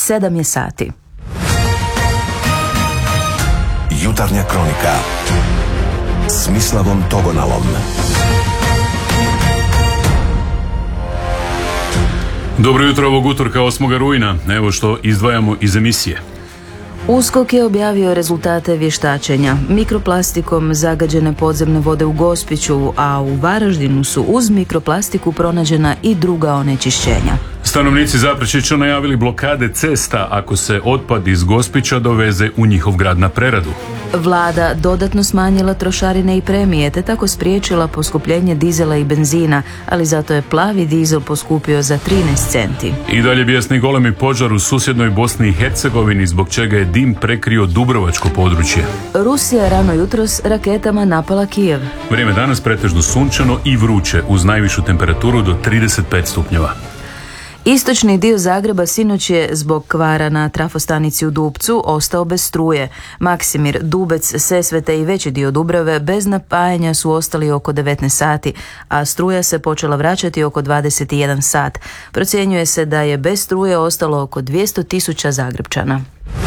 7 je sati. Jutarnja kronika s Mislavom Togonalom. Dobro jutro ovog utorka 8. rujna. Evo što izdvajamo iz emisije. USKOK je objavio rezultate vještačenja. Mikroplastikom zagađene podzemne vode u Gospiću, a u Varaždinu su uz mikroplastiku pronađena i druga onečišćenja. Stanovnici Zaprešića najavili blokade cesta ako se otpad iz Gospića doveze u njihov grad na preradu. Vlada dodatno smanjila trošarine i premije, te tako spriječila poskupljenje dizela i benzina, ali zato je plavi dizel poskupio za 13 centi. I dalje bijesni golemi požar u susjednoj Bosni i Hercegovini, zbog čega je dim prekrio dubrovačko područje. Rusija rano jutros raketama napala Kijev. Vrijeme danas pretežno sunčano i vruće, uz najvišu temperaturu do 35 stupnjeva. Istočni dio Zagreba sinoć je zbog kvara na trafostanici u Dupcu ostao bez struje. Maksimir, Dubec, Sesvete i veći dio Dubrave bez napajanja su ostali oko 19 sati, a struja se počela vraćati oko 21 sat. Procjenjuje se da je bez struje ostalo oko 200.000 Zagrepčana.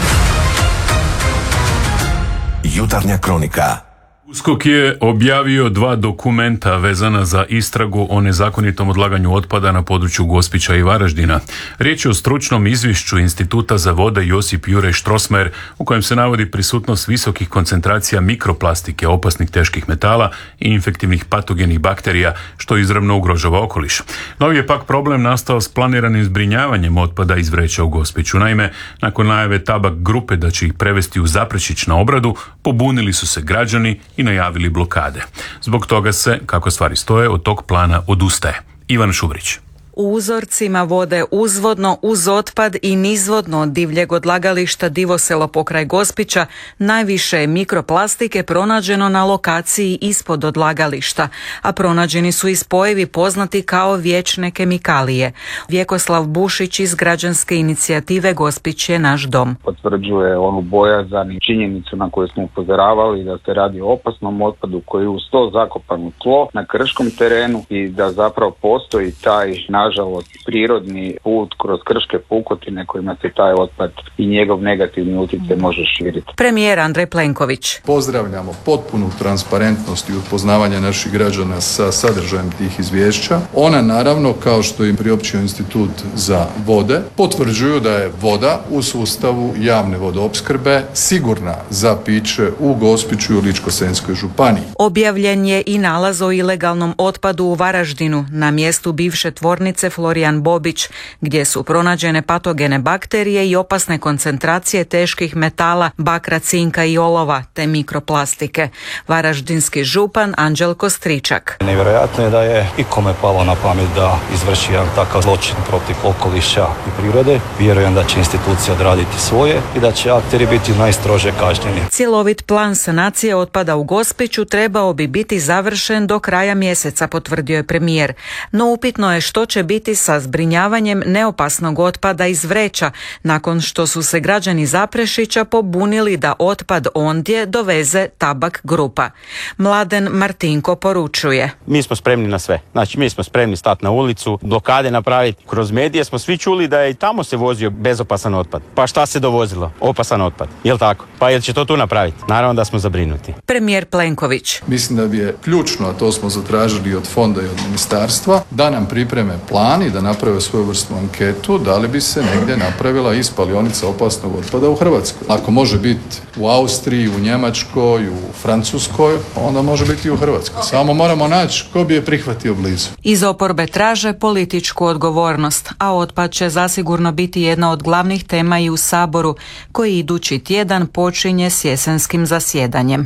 Jutarnja kronika. USKOK je objavio 2 dokumenta vezana za istragu o nezakonitom odlaganju otpada na području Gospića i Varaždina. Riječ je o stručnom izvješću Instituta za vode Josip Juraj Strossmayer, u kojem se navodi prisutnost visokih koncentracija mikroplastike, opasnih teških metala i infektivnih patogenih bakterija, što izravno ugrožava okoliš. Novi je pak problem nastao s planiranim zbrinjavanjem otpada iz vreća u Gospiću. Naime, nakon najave Tabak grupe da će ih prevesti u Zaprešić na obradu, pobunili su se građani i najavili blokade. Zbog toga se, kako stvari stoje, od tog plana odustaje. Ivan Šuvrić. U uzorcima vode uzvodno uz otpad i nizvodno od divljeg odlagališta Divoselo pokraj Gospića najviše je mikroplastike pronađeno na lokaciji ispod odlagališta, a pronađeni su i spojevi poznati kao vječne kemikalije. Vjekoslav Bušić iz građanske inicijative Gospić je naš dom. Potvrđuje onu bojazan i činjenicu na koju smo upozoravali da se radi o opasnom otpadu koji je uz to zakopano tlo na krškom terenu i da zapravo postoji taj nažalost prirodni put kroz krške pukotine kojima se taj otpad i njegov negativni utjecaj može širiti. Premijer Andrej Plenković. Pozdravljamo potpunu transparentnost i upoznavanje naših građana sa sadržajem tih izvješća. Ona naravno, kao što im priopćio Institut za vode, potvrđuju da je voda u sustavu javne vodoopskrbe sigurna za piće u Gospiću i u Ličko-senjskoj županiji. Objavljen je i nalaz o ilegalnom otpadu u Varaždinu na mjestu bivše tvornice Florijan Bobić, gdje su pronađene patogene bakterije i opasne koncentracije teških metala, bakra, cinka i olova, te mikroplastike. Varaždinski župan Anđelko Stričak. Nevjerojatno je da je ikome palo na pamet da izvrši jedan takav zločin protiv okoliša i prirode. Vjerujem da će institucija odraditi svoje i da će akteri biti najstrože kažnjeni. Cjelovit plan sanacije otpada u Gospiću trebao bi biti završen do kraja mjeseca, potvrdio je premijer. No upitno je što će biti sa zbrinjavanjem neopasnog otpada iz vreća, nakon što su se građani Zaprešića pobunili da otpad ondje doveze Tabak grupa. Mladen Martinko poručuje. Mi smo spremni na sve. Znači, mi smo spremni stati na ulicu, blokade napraviti. Kroz medije smo svi čuli da je i tamo se vozio bezopasan otpad. Pa šta se dovozilo? Opasan otpad. Jel tako? Pa jel će to tu napraviti? Naravno da smo zabrinuti. Premijer Plenković. Mislim da bi je ključno, a to smo zatražili od fonda i od ministarstva, da nam pripreme plan i da naprave svoju vrstnu anketu da li bi se negdje napravila i spalionica opasnog otpada u Hrvatskoj. Ako može biti u Austriji, u Njemačkoj, u Francuskoj, onda može biti i u Hrvatskoj. Samo moramo naći ko bi je prihvatio blizu. Iz oporbe traže političku odgovornost, a otpad će zasigurno biti jedna od glavnih tema i u Saboru, koji idući tjedan počinje s jesenskim zasjedanjem.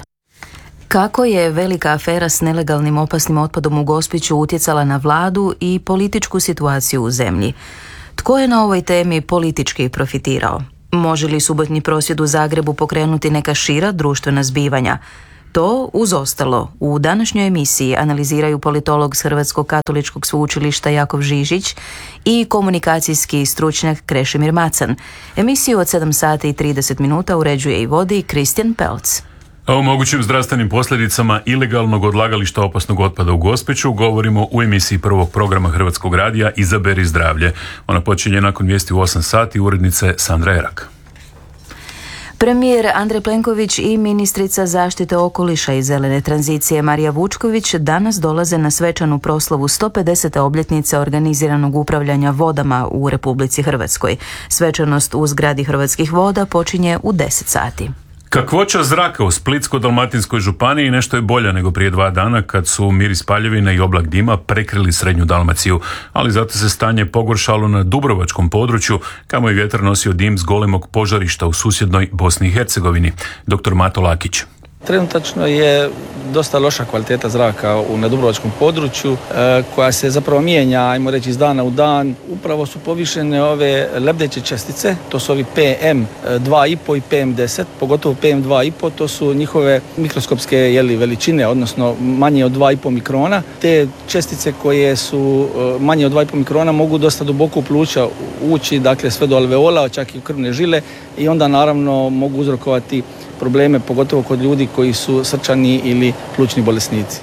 Kako je velika afera s nelegalnim opasnim otpadom u Gospiću utjecala na vladu i političku situaciju u zemlji? Tko je na ovoj temi politički profitirao? Može li subotnji prosvjed u Zagrebu pokrenuti neka šira društvena zbivanja? To, uz ostalo, u današnjoj emisiji analiziraju politolog s Hrvatskog katoličkog sveučilišta Jakov Žižić i komunikacijski stručnjak Krešimir Macan. Emisiju od 7 sati i 30 minuta uređuje i vodi Kristijan Pelc. O mogućim zdravstvenim posljedicama ilegalnog odlagališta opasnog otpada u Gospiću govorimo u emisiji prvog programa Hrvatskog radija Izaberi zdravlje. Ona počinje nakon vijesti u 8 sati, urednice Sandra Erak. Premijer Andrej Plenković i ministrica zaštite okoliša i zelene tranzicije Marija Vučković danas dolaze na svečanu proslavu 150. obljetnice organiziranog upravljanja vodama u Republici Hrvatskoj. Svečanost u zgradi Hrvatskih voda počinje u 10 sati. Kakvoća zraka u Splitsko-dalmatinskoj županiji nešto je bolja nego prije 2 dana kad su miris paljevina i oblak dima prekrili srednju Dalmaciju, ali zato se stanje pogoršalo na dubrovačkom području, kamo je vjetar nosio dim s golemog požarišta u susjednoj Bosni i Hercegovini. Dr. Mato Lakić. Trenutačno je dosta loša kvaliteta zraka na dubrovačkom području koja se zapravo mijenja, ajmo reći, iz dana u dan. Upravo su povišene ove lebdeće čestice, to su ovi PM2,5 i PM10, pogotovo PM2,5, to su njihove mikroskopske veličine, odnosno manje od 2,5 mikrona. Te čestice koje su manje od 2,5 mikrona mogu dosta duboko u pluća ući, dakle sve do alveola, čak i u krvne žile, i onda naravno mogu uzrokovati probleme, pogotovo kod ljudi koji su srčani ili plućni bolesnici.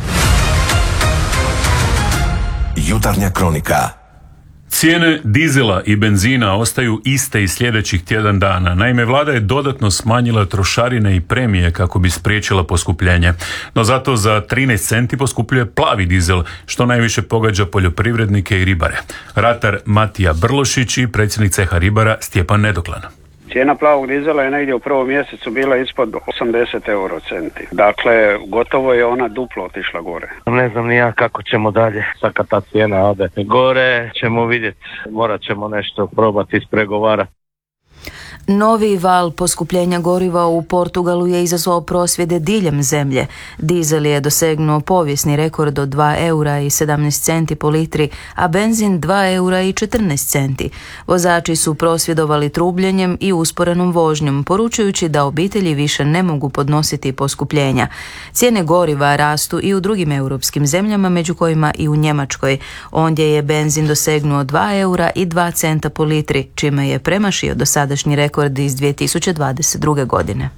Jutarnja kronika. Cijene dizela i benzina ostaju iste i sljedećih tjedan dana. Naime, vlada je dodatno smanjila trošarine i premije kako bi spriječila poskupljenje. No zato za 13 centi poskupljuje plavi dizel, što najviše pogađa poljoprivrednike i ribare. Ratar Matija Brlošić i predsjednik ceha ribara Stjepan Nedoklan. Cijena plavog dizela je negdje u prvom mjesecu bila ispod 80 eurocenti. Dakle, gotovo je ona duplo otišla gore. Ne znam ni ja kako ćemo dalje. Saka ta cijena ode gore, ćemo vidjeti. Morat ćemo nešto probati ispregovarati. Novi val poskupljenja goriva u Portugalu je izazvao prosvjede diljem zemlje. Dizel je dosegnuo povijesni rekord od 2 eura i 17 centi po litri, a benzin 2 eura i 14 centi. Vozači su prosvjedovali trubljenjem i usporenom vožnjom, poručujući da obitelji više ne mogu podnositi poskupljenja. Cijene goriva rastu i u drugim europskim zemljama, među kojima i u Njemačkoj. Ondje je benzin dosegnuo 2 eura i 2 centa po litri, čime je premašio dosadašnji rekord iz 2022. godine.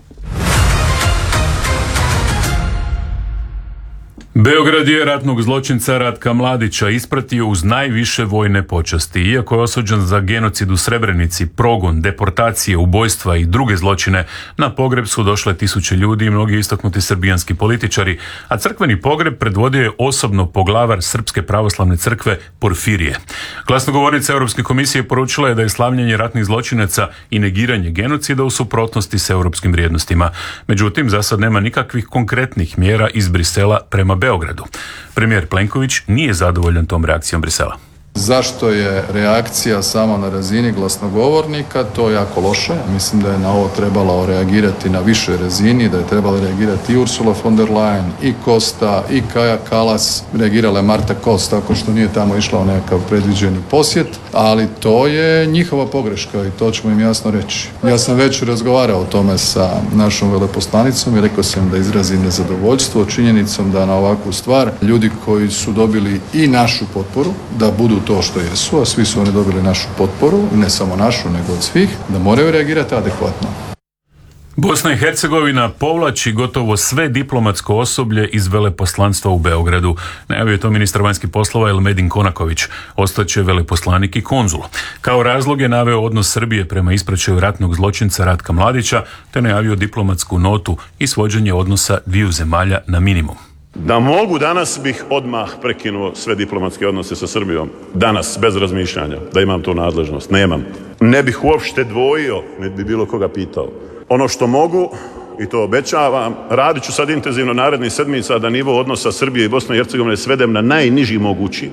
Beograd je ratnog zločinca Ratka Mladića ispratio uz najviše vojne počasti. Iako je osuđen za genocid u Srebrenici, progon, deportacije, ubojstva i druge zločine, na pogreb su došle tisuće ljudi i mnogi istaknuti srbijanski političari, a crkveni pogreb predvodio je osobno poglavar Srpske pravoslavne crkve Porfirije. Glasnogovornica Europske komisije poručila je da je slavljenje ratnih zločinaca i negiranje genocida u suprotnosti s europskim vrijednostima. Međutim, za sad nema nikakvih konkretnih mjera iz Brisela prema Beogradu. Premijer Plenković nije zadovoljan tom reakcijom Brisela. Zašto je reakcija samo na razini glasnogovornika? To je jako loše. Mislim da je na ovo trebalo reagirati na višoj razini, da je trebalo reagirati i Ursula von der Leyen, i Costa, i Kaja Kallas. Reagirala je Marta Kos, tako što nije tamo išla u nekakav predviđeni posjet, ali to je njihova pogreška i to ćemo im jasno reći. Ja sam već razgovarao o tome sa našom veleposlanicom i rekao sam da izrazim nezadovoljstvo činjenicom da na ovakvu stvar ljudi koji su dobili i našu potporu, da budu to što jesu, a svi su oni dobili našu potporu, ne samo našu, nego od svih, da moraju reagirati adekvatno. Bosna i Hercegovina povlači gotovo sve diplomatsko osoblje iz veleposlanstva u Beogradu. Najavio je to ministar vanjskih poslova Elmedin Konaković. Ostaće veleposlanik i konzul. Kao razlog je naveo odnos Srbije prema ispraćaju ratnog zločinca Ratka Mladića, te najavio diplomatsku notu i svođenje odnosa dviju zemalja na minimum. Da mogu, danas bih odmah prekinuo sve diplomatske odnose sa Srbijom. Danas, bez razmišljanja, da imam tu nadležnost. Nemam. Ne bih uopšte dvojio, ne bi bilo koga pitao. Ono što mogu, i to obećavam, radit ću sad intenzivno narednih sedmica da nivo odnosa Srbije i Bosne i Hercegovine svedem na najniži mogući.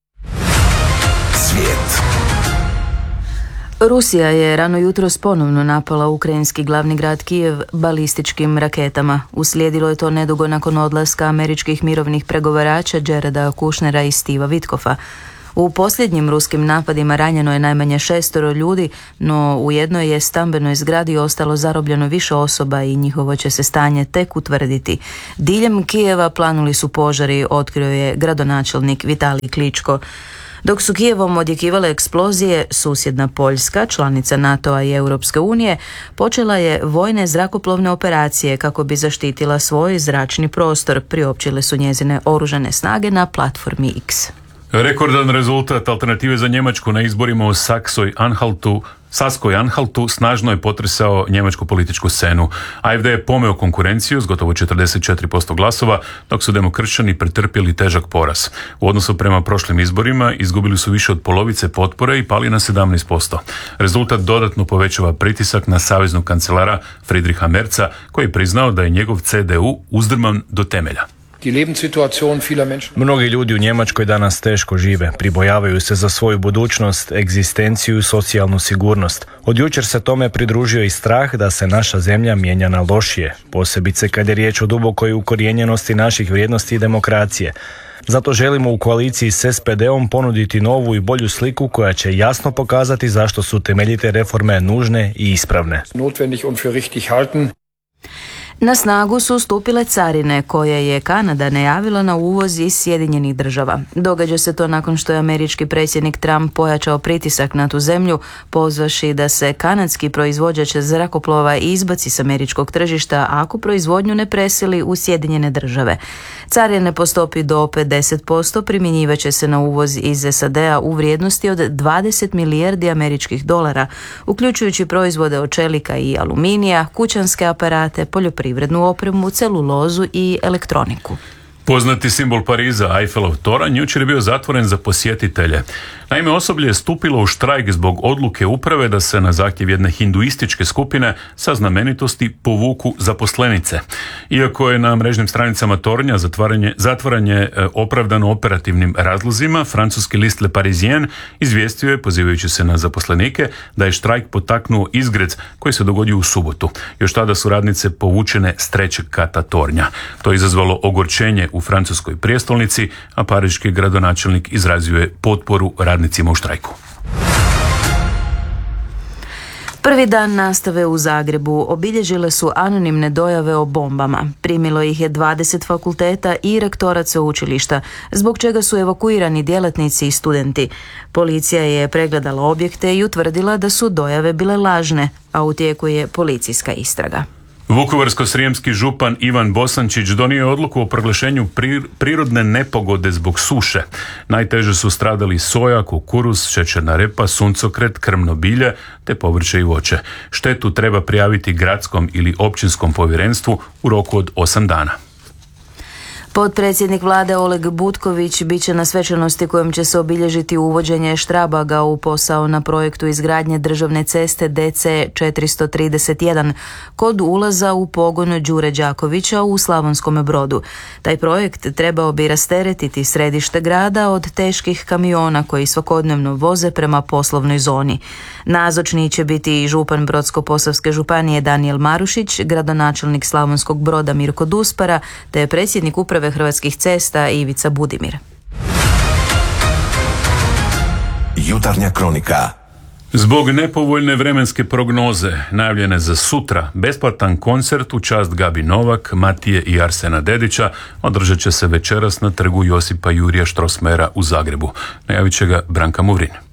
Svijet. Rusija je rano jutros ponovno napala ukrajinski glavni grad Kijev balističkim raketama. Uslijedilo je to nedugo nakon odlaska američkih mirovnih pregovarača Jareda Kushnera i Steva Witkoffa. U posljednjim ruskim napadima ranjeno je najmanje 6 ljudi, no u jednoj je stambenoj zgradi ostalo zarobljeno više osoba i njihovo će se stanje tek utvrditi. Diljem Kijeva planuli su požari, otkrio je gradonačelnik Vitalij Kličko. Dok su Kijevom odjekivale eksplozije, susjedna Poljska, članica NATO-a i Europske unije, počela je vojne zrakoplovne operacije kako bi zaštitila svoj zračni prostor, priopćile su njezine oružane snage na platformi X. Rekordan rezultat Alternative za Njemačku na izborima u Saskoj-Anhaltu snažno je potresao njemačku političku scenu. AfD je pomeo konkurenciju s gotovo 44% glasova, dok su demokršćani pretrpjeli težak poraz. U odnosu prema prošlim izborima izgubili su više od polovice potpore i pali na 17%. Rezultat dodatno povećava pritisak na saveznog kancelara Friedricha Merza, koji je priznao da je njegov CDU uzdrman do temelja. Mnogi ljudi u Njemačkoj danas teško žive, pribojavaju se za svoju budućnost, egzistenciju i socijalnu sigurnost. Od jučer se tome pridružio i strah da se naša zemlja mijenja na lošije, posebice kad je riječ o dubokoj ukorijenjenosti naših vrijednosti i demokracije. Zato želimo u koaliciji s SPD-om ponuditi novu i bolju sliku koja će jasno pokazati zašto su temeljite reforme nužne i ispravne. Na snagu su stupile carine koje je Kanada najavila na uvoz iz Sjedinjenih Država. Događa se to nakon što je američki predsjednik Trump pojačao pritisak na tu zemlju, pozvaši da se kanadski proizvođač zrakoplova izbaci s američkog tržišta ako proizvodnju ne presili u Sjedinjene Države. Carine po stopi do 50% primjenjivat će se na uvoz iz SAD-a u vrijednosti od 20 milijardi američkih dolara, uključujući proizvode od čelika i aluminija, kućanske aparate, poljoprivrednu opremu, celulozu i elektroniku. Poznati simbol Pariza, Eiffelov toranj, jučer je bio zatvoren za posjetitelje. Naime, osoblje je stupilo u štrajk zbog odluke uprave da se na zahtjev jedne hinduističke skupine sa znamenitosti povuku zaposlenice. Iako je na mrežnim stranicama tornja zatvaranje opravdano operativnim razlozima, francuski list Le Parisien izvijestio je, pozivajući se na zaposlenike, da je štrajk potaknuo izgred koji se dogodio u subotu. Još tada su radnice povučene s 3. kata tornja. To je izazvalo ogorčenje u francuskoj prijestolnici, a pariški gradonačelnik izrazio je potporu radnicima u štrajku. Prvi dan nastave u Zagrebu obilježile su anonimne dojave o bombama. Primilo ih je 20 fakulteta i rektorat sveučilišta, zbog čega su evakuirani djelatnici i studenti. Policija je pregledala objekte i utvrdila da su dojave bile lažne, a u tijeku je policijska istraga. Vukovarsko-srijemski župan Ivan Bosančić donio je odluku o proglašenju prirodne nepogode zbog suše. Najteže su stradali soja, kukuruz, šećerna repa, suncokret, krmno bilje te povrće i voće. Štetu treba prijaviti gradskom ili općinskom povjerenstvu u roku od 8 dana. Potpredsjednik vlade Oleg Butković bit će na svečanosti kojom će se obilježiti uvođenje Štrabaga u posao na projektu izgradnje državne ceste DC 431 kod ulaza u pogon Đure Đakovića u Slavonskome Brodu. Taj projekt trebao bi rasteretiti središte grada od teških kamiona koji svakodnevno voze prema poslovnoj zoni. Nazočni će biti i župan Brodsko-posavske županije Danijel Marušić, gradonačelnik Slavonskog Broda Mirko Duspara te predsjednik uprave Hrvatskih cesta Ivica Budimir. Jutarnja kronika. Zbog nepovoljne vremenske prognoze najavljene za sutra, besplatan koncert u čast Gabi Novak, Matije i Arsena Dedića održat će se večeras na trgu Josipa Jurija Strossmayera u Zagrebu. Najavit će ga Branka Muvrin.